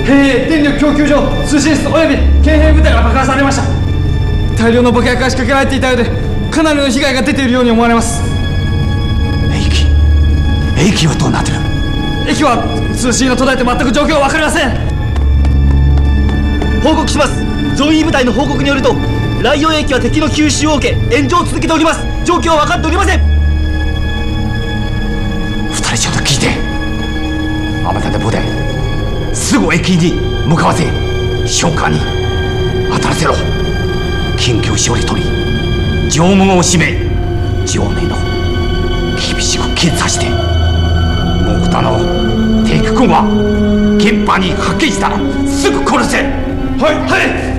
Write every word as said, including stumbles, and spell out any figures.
兵衛電力供給所通信室および県兵部隊が爆破されました。大量の爆薬が仕掛けられていたようで、かなりの被害が出ているように思われます。 駅駅はどうなってる？ 駅は通信が途絶えて全く状況は分かりません。 報告します。増員部隊の報告によると、ライオン駅は敵の急襲を受け炎上を続けております。状況は分かっておりません。 二人ちょっと聞いて。あまたで部隊すぐ駅に向かわせ、消火に当たらせろ。緊急処理取り、城門を閉め、城内の厳しく検査して、蒙古の敵軍は現場に発見したらすぐ殺せ。 はいはい。